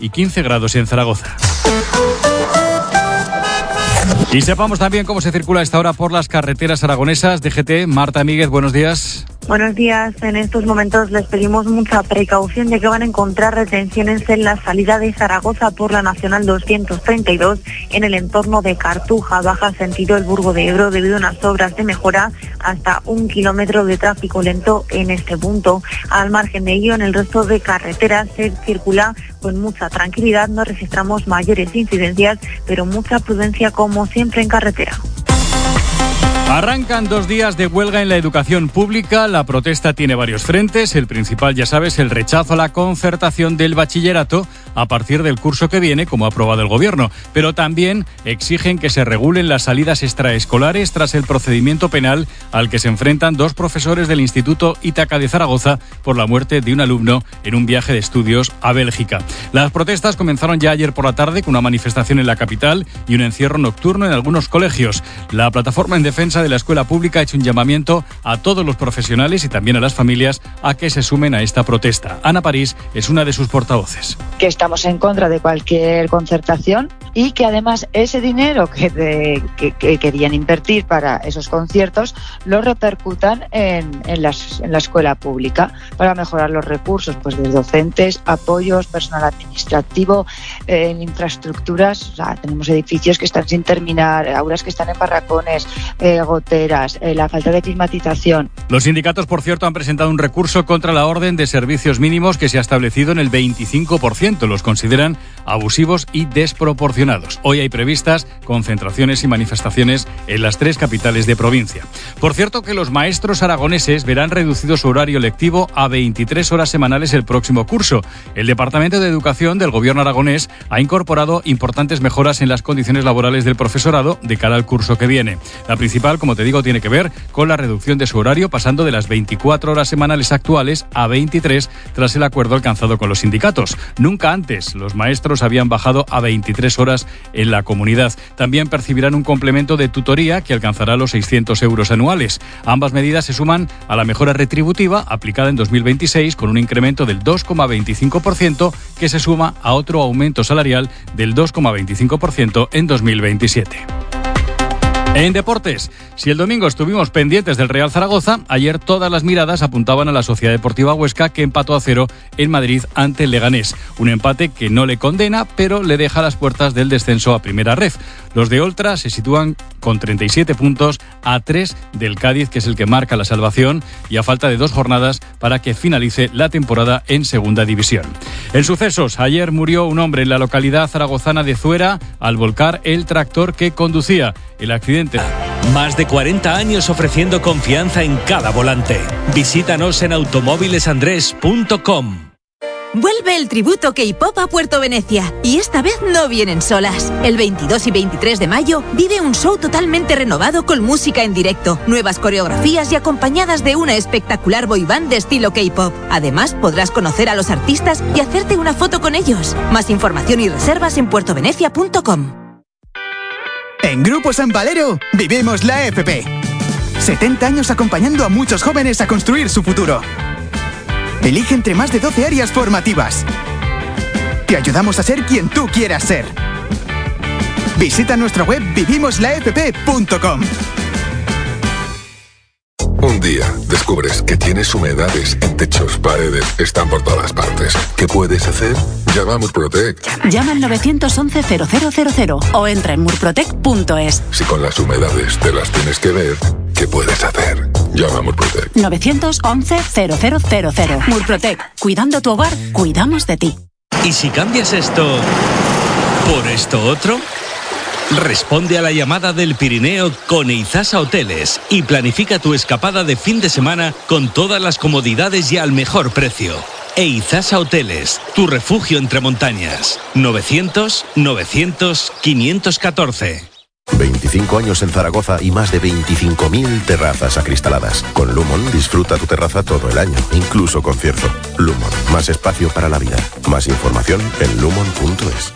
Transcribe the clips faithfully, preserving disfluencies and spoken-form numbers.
y quince grados en Zaragoza. Y sepamos también cómo se circula a esta hora por las carreteras aragonesas. D G T, Marta Míguez, buenos días. Buenos días. En estos momentos les pedimos mucha precaución, ya que van a encontrar retenciones en la salida de Zaragoza por la Nacional doscientos treinta y dos en el entorno de Cartuja, baja sentido el Burgo de Ebro, debido a unas obras de mejora, hasta un kilómetro de tráfico lento en este punto. Al margen de ello, en el resto de carreteras se circula con mucha tranquilidad, no registramos mayores incidencias, pero mucha prudencia como siempre en carretera. Arrancan dos días de huelga en la educación pública. La protesta tiene varios frentes. El principal, ya sabes, el rechazo a la concertación del bachillerato a partir del curso que viene, como ha aprobado el Gobierno. Pero también exigen que se regulen las salidas extraescolares tras el procedimiento penal al que se enfrentan dos profesores del Instituto Ítaca de Zaragoza por la muerte de un alumno en un viaje de estudios a Bélgica. Las protestas comenzaron ya ayer por la tarde con una manifestación en la capital y un encierro nocturno en algunos colegios. La plataforma en defensa de la escuela pública ha hecho un llamamiento a todos los profesionales y también a las familias a que se sumen a esta protesta. Ana París es una de sus portavoces. Que estamos en contra de cualquier concertación y que además ese dinero que, de, que, que querían invertir para esos conciertos lo repercutan en, en, las, en la escuela pública para mejorar los recursos, pues de docentes, apoyos, personal administrativo, eh, en infraestructuras. O sea, tenemos edificios que están sin terminar, aulas que están en barracones, eh, goteras, eh, la falta de climatización. Los sindicatos, por cierto, han presentado un recurso contra la orden de servicios mínimos que se ha establecido en el veinticinco por ciento. Los consideran abusivos y desproporcionados. Hoy hay previstas concentraciones y manifestaciones en las tres capitales de provincia. Por cierto, que los maestros aragoneses verán reducido su horario lectivo a veintitrés horas semanales el próximo curso. El Departamento de Educación del Gobierno aragonés ha incorporado importantes mejoras en las condiciones laborales del profesorado de cara al curso que viene. La principal, como te digo, tiene que ver con la reducción de su horario, pasando de las veinticuatro horas semanales actuales a veintitrés tras el acuerdo alcanzado con los sindicatos. Nunca antes los maestros habían bajado a veintitrés horas en la comunidad. También percibirán un complemento de tutoría que alcanzará los seiscientos euros anuales. Ambas medidas se suman a la mejora retributiva aplicada en dos mil veintiséis con un incremento del dos coma veinticinco por ciento que se suma a otro aumento salarial del dos coma veinticinco por ciento en dos mil veintisiete. En deportes, si el domingo estuvimos pendientes del Real Zaragoza, ayer todas las miradas apuntaban a la Sociedad Deportiva Huesca, que empató a cero en Madrid ante el Leganés. Un empate que no le condena, pero le deja las puertas del descenso a Primera Ref. Los de Oltra se sitúan con treinta y siete puntos a tres del Cádiz, que es el que marca la salvación, y a falta de dos jornadas para que finalice la temporada en Segunda División. En sucesos, ayer murió un hombre en la localidad zaragozana de Zuera al volcar el tractor que conducía. El accidente. Más de cuarenta años ofreciendo confianza en cada volante. Visítanos en automóviles andrés punto com. Vuelve el tributo K-pop a Puerto Venecia, y esta vez no vienen solas. El veintidós y veintitrés de mayo vive un show totalmente renovado con música en directo, nuevas coreografías y acompañadas de una espectacular boy band de estilo K-pop. Además, podrás conocer a los artistas y hacerte una foto con ellos. Más información y reservas en puerto venecia punto com. En Grupo San Valero vivimos la F P. setenta años acompañando a muchos jóvenes a construir su futuro. Elige entre más de doce áreas formativas. Te ayudamos a ser quien tú quieras ser. Visita nuestra web vivimos la f p punto com. Un día descubres que tienes humedades en techos, paredes, están por todas partes. ¿Qué puedes hacer? Llama a Murprotec. Llama al nueve once cero cero cero cero o entra en murprotec punto es. Si con las humedades te las tienes que ver, ¿qué puedes hacer? Llama a Murprotec. nueve once cero cero cero cero. Murprotec. Cuidando tu hogar, cuidamos de ti. ¿Y si cambias esto por esto otro? Responde a la llamada del Pirineo con Eizasa Hoteles y planifica tu escapada de fin de semana con todas las comodidades y al mejor precio. Eizasa Hoteles, tu refugio entre montañas. novecientos, novecientos, quinientos catorce. veinticinco años en Zaragoza y más de veinticinco mil terrazas acristaladas. Con Lumon disfruta tu terraza todo el año, incluso con cierzo. Lumon, más espacio para la vida. Más información en lumon punto es.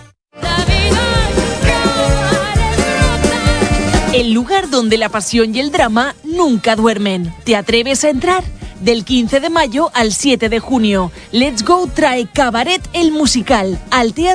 El lugar donde la pasión y el drama nunca duermen. ¿Te atreves a entrar? Del quince de mayo al siete de junio. Let's Go trae Cabaret el musical al teatro